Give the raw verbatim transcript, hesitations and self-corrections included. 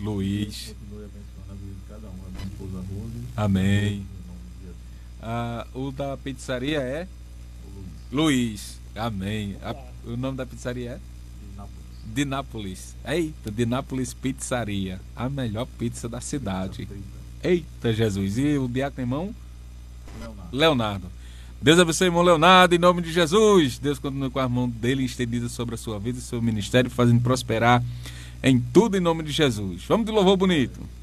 Luiz. Continue abençoando a vida de cada um. A minha esposa Rose. Amém. Em nome de Jesus. Ah, o da pizzaria é O Luiz. Luiz. Amém. A- o nome da pizzaria é De Nápoles. Dinápolis. Eita, Dinápolis Pizzaria. A melhor pizza da cidade. Feita. Eita, Jesus. E o diácono irmão? Leonardo. Leonardo. Deus abençoe, irmão Leonardo, em nome de Jesus. Deus continue com a mão dele estendida sobre a sua vida e seu ministério, fazendo prosperar em tudo em nome de Jesus. Vamos de louvor bonito.